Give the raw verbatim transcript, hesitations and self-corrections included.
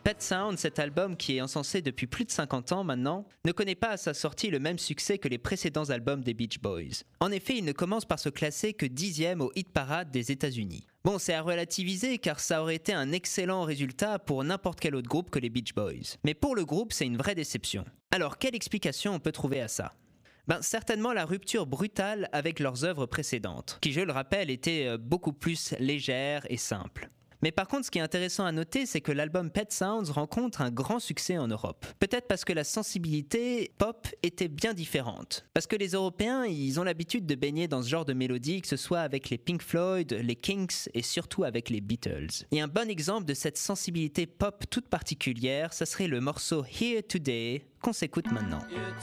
Pet Sounds, cet album qui est encensé depuis plus de cinquante ans maintenant, ne connaît pas à sa sortie le même succès que les précédents albums des Beach Boys. En effet, il ne commence par se classer que dixième au hit parade des États-Unis. Bon, c'est à relativiser car ça aurait été un excellent résultat pour n'importe quel autre groupe que les Beach Boys. Mais pour le groupe, c'est une vraie déception. Alors, quelle explication on peut trouver à ça ? Ben, certainement la rupture brutale avec leurs œuvres précédentes, qui, je le rappelle, étaient beaucoup plus légères et simples. Mais par contre, ce qui est intéressant à noter, c'est que l'album Pet Sounds rencontre un grand succès en Europe. Peut-être parce que la sensibilité pop était bien différente. Parce que les Européens, ils ont l'habitude de baigner dans ce genre de mélodie, que ce soit avec les Pink Floyd, les Kinks et surtout avec les Beatles. Et un bon exemple de cette sensibilité pop toute particulière, ça serait le morceau Here Today qu'on s'écoute maintenant.